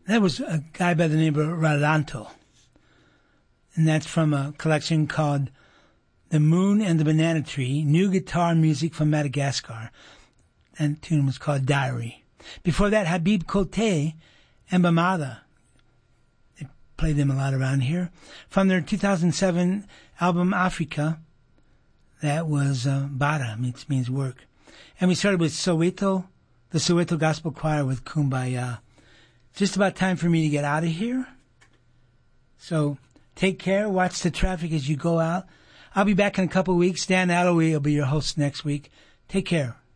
That was a guy by the name of Radanto. And that's from a collection called The Moon and the Banana Tree, New Guitar Music from Madagascar. And the tune was called Diary. Before that, Habib Kote and Bamada. They played them a lot around here. From their 2007 album Africa, that was Bara, means work. And we started with Soweto, the Soweto Gospel Choir with Kumbaya. Just about time for me to get out of here. So take care. Watch the traffic as you go out. I'll be back in a couple of weeks. Dan Alloway will be your host next week. Take care.